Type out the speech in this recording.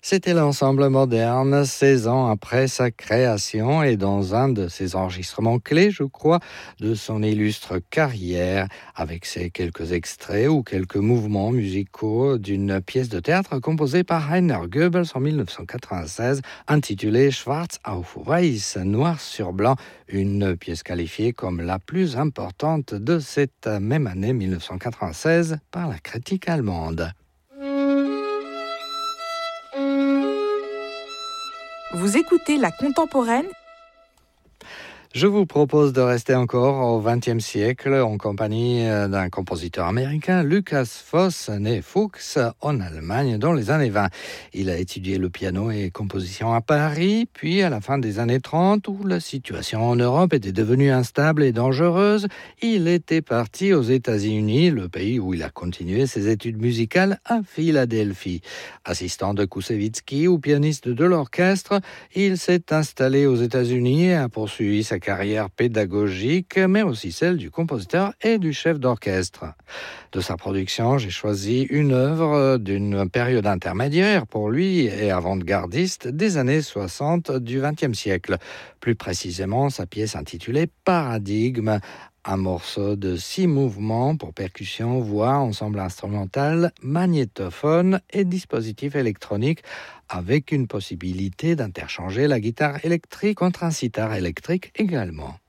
C'était l'ensemble moderne, 16 ans après sa création et dans un de ses enregistrements clés, je crois, de son illustre carrière, avec ses quelques extraits ou quelques mouvements musicaux d'une pièce de théâtre composée par Rainer Goebbels en 1996, intitulée Schwarz auf Weiß, noir sur blanc, une pièce qualifiée comme la plus importante de cette même année 1996 par la critique allemande. Vous écoutez La Contemporaine ? Je vous propose de rester encore au XXe siècle en compagnie d'un compositeur américain, Lukas Voss, né Fuchs en Allemagne dans les années 20. Il a étudié le piano et composition à Paris, puis à la fin des années 30, où la situation en Europe était devenue instable et dangereuse, il était parti aux États-Unis, le pays où il a continué ses études musicales à Philadelphie. Assistant de Koussevitzky ou pianiste de l'orchestre, il s'est installé aux États-Unis et a poursuivi sa carrière pédagogique, mais aussi celle du compositeur et du chef d'orchestre. De sa production, j'ai choisi une œuvre d'une période intermédiaire pour lui et avant-gardiste des années 60 du XXe siècle. Plus précisément, sa pièce intitulée Paradigme, un morceau de 6 mouvements pour percussion, voix, ensemble instrumental, magnétophone et dispositif électronique, avec une possibilité d'interchanger la guitare électrique contre un sitar électrique également.